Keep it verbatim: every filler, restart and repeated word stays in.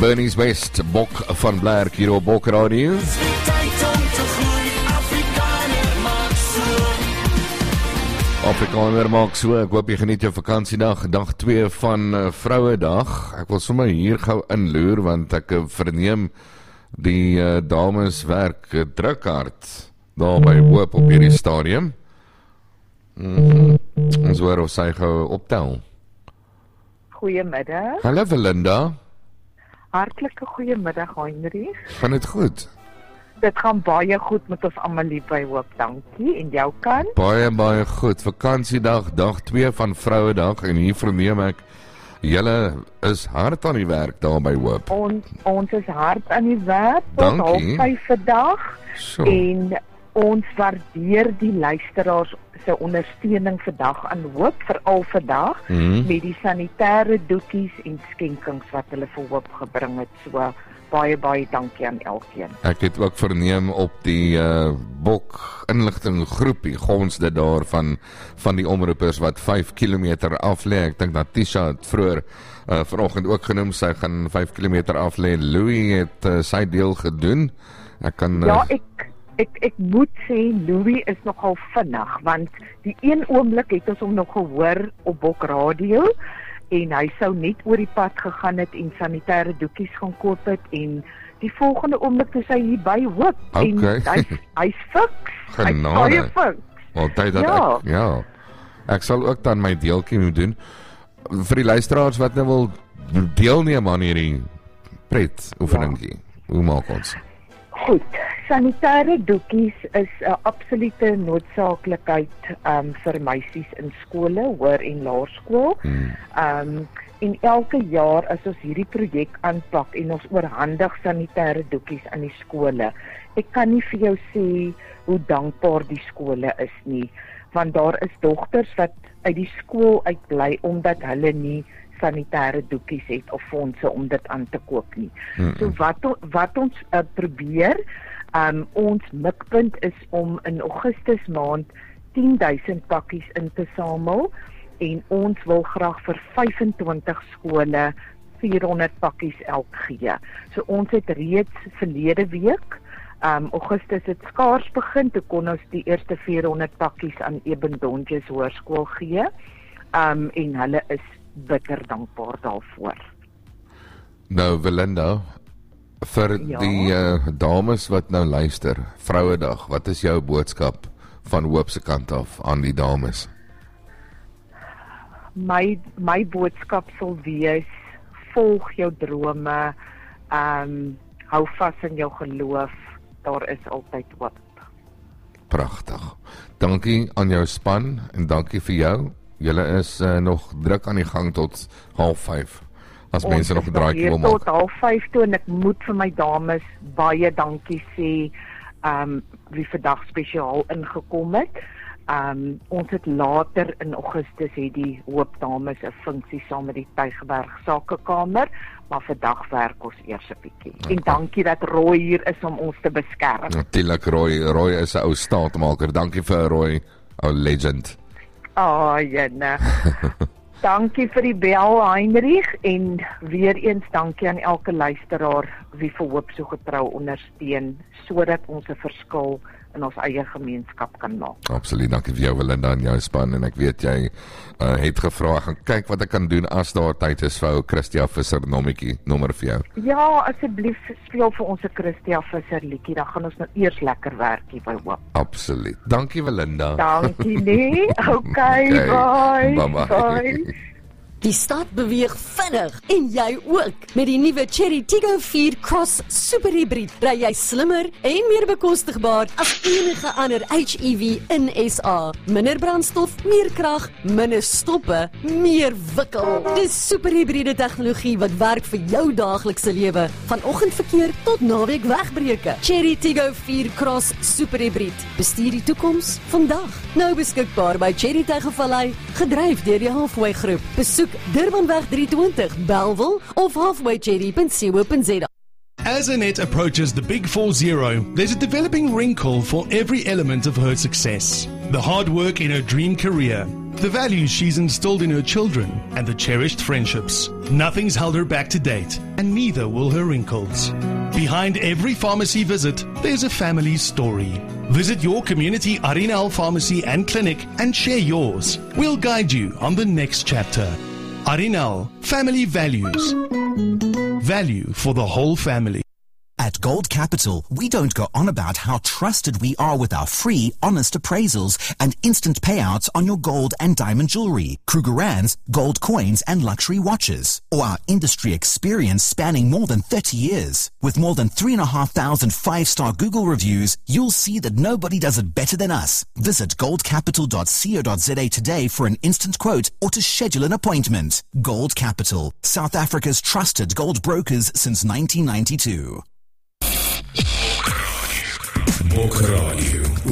Bernie's Best, Bok van Blerk hier op Bok Radio. Afrikaner maak so, ek hoop jy geniet jou vakansiedag, dag twee van uh, Vrouedag. Ek wil sommer hier gou inloer, want ek uh, verneem die uh, dames werk uh, drukhard daar by Hoop op hierdie stadium. Mm-hmm. Ons hoor of sy gou optel. Goeiemiddag. Hallo Belinda. Hartlike goeiemiddag, Heinrich. Gaan dit goed? Dit gaan baie goed met ons almal lief by Hoop, dankie. En jou kan? Baie, baie goed. Vakansiedag, dag twee van Vrouedag, en hier verneem ek, julle is hard aan die werk daar by Hoop. Ons, ons is hard aan die werk, tot half Dankie. vyf vandag. So. En ons waardeer die luisteraars se ondersteuning vandag aan Hoop, veral vandag, Mhm. met die sanitêre doekies en skenkings wat hulle vir Hoop gebring het. So, baie, baie dankie aan elkeen. Ek het ook verneem op die uh, Bok inligting groepie, gons dit daar van, van die omroepers wat vyf kilometer af lê. Ek dink dat Tisha het vroeër uh, vanoggend ook genoem, sy gaan vyf kilometer af lê. Louis het uh, sy deel gedoen. Ek kan... Uh, Ja, ek Ek, ek moet sê, Louis is nogal vinnig, want die een oomblik het ons hom nog gehoor op Bok Radio, en hy sou net oor die pad gegaan het en sanitêre doekies gaan koop het, en die volgende oomblik is hy hier by Hoop, Okay. en hy's hy's fiks, hy's Genade. baie fiks. Altyd dat Ja. ek, ja. Ek sal ook dan my deeltjie moet doen. Vir die luisteraars wat nou wil deelneem aan hierdie pret oefeningkie. Hoe maak ons? Goed, sanitêre doekies is 'n absolute noodsaaklikheid um, vir meisies in skole, hoër en laerskool. Hmm. Um, en elke jaar as ons hierdie projek aanpak en ons oorhandig sanitêre doekies aan die skole, ek kan nie vir jou sê hoe dankbaar die skole is nie, want daar is dogters wat uit die skool uitbly omdat hulle nie sanitêre doekies het of fondse om dit aan te koop nie. Mm-mm. So wat wat ons uh, probeer, um, ons mikpunt is om in Augustus maand tien duisend pakkies in te samel, en ons wil graag vir vyfentwintig skole vierhonderd pakkies elk gee. So ons het reeds verlede week, um, Augustus het skaars begin, toe kon ons die eerste vierhonderd pakkies aan Eben Donjes Hoërskool gee, um, en hulle is bitter dankbaar daarvoor. Nou Belinda, vir Ja? die uh, dames wat nou luister, Vrouedag, wat is jou boodskap van Hoop se kant af aan die dames? My my boodskap sal wees, volg jou drome, um, hou vas in jou geloof, daar is altyd hoop. Pragtig. Dankie aan jou span en dankie vir jou. Julle is uh, nog druk aan die gang tot half vyf. As Ons mense nog is 'n draaitjie wil hier tot maak. half vyf toe, en ek moet vir my dames baie dankie sê, um, wie vandag spesiaal ingekom het. Um, ons het later in Augustus het die Hoop dames 'n funksie saam met die Tygerberg Sakekamer, maar vandag werk ons eers 'n bietjie. En dankie dat Roy hier is om ons te beskerm. Natuurlik, Roy, Roy is 'n ou staatmaker. Dankie vir Roy, ou legend. Ah, jene. Dankie vir die bel, Heinrich, en weer eens dankie aan elke luisteraar wie vir Hoop so getrou ondersteun, sodat ons 'n verskil in ons eie gemeenskap kan maak. Absoluut, dankie vir jou Belinda en jou span, en ek weet jy uh, het gevra, gaan kyk wat ek kan doen as daar tyd is vir ou Christia Visser nommetjie, nommer vir jou. Ja, asseblief speel vir ons 'n Christia Visser liedjie, dan gaan ons nou eers lekker werk hier by Hoop. Absoluut. Dankie Belinda. Dankie, nee. Okay, Okay, bye. bye-bye. Bye. Die stad beweeg vinnig en jy ook. Met die nuwe Chery Tiggo vier Cross Super Hybrid ry jy slimmer en meer bekostigbaar as enige ander H E V in S A. Minder brandstof, meer krag, minder stoppe, meer wikkel. Dis super hybride tegnologie wat werk vir jou daaglikse lewe, van oggendverkeer tot naweek wegbreuke. Chery Tiggo vier Cross Super Hybrid. Bestuur die toekoms vandag. Nou beskikbaar by Chery Tygervallei, gedryf deur die Halfway Groep. Besoek Durbanweg drie twintig, Bellville of halfway cherry dot co dot za. As Annette approaches the Big Four Zero, there's a developing wrinkle for every element of her success. The hard work in her dream career, the values she's instilled in her children, and the cherished friendships. Nothing's held her back to date, and neither will her wrinkles. Behind every pharmacy visit, there's a family story. Visit your community Arinal pharmacy and clinic and share yours. We'll guide you on the next chapter. Arinal, family values. Value for the whole family. At Gold Capital, we don't go on about how trusted we are with our free, honest appraisals and instant payouts on your gold and diamond jewelry, Krugerrands, gold coins and luxury watches, or our industry experience spanning more than thirty years. With more than three and a half thousand five-star Google reviews, you'll see that nobody does it better than us. Visit gold capital dot co dot za today for an instant quote or to schedule an appointment. Gold Capital, South Africa's trusted gold brokers since nineteen ninety-two. Boek Radio.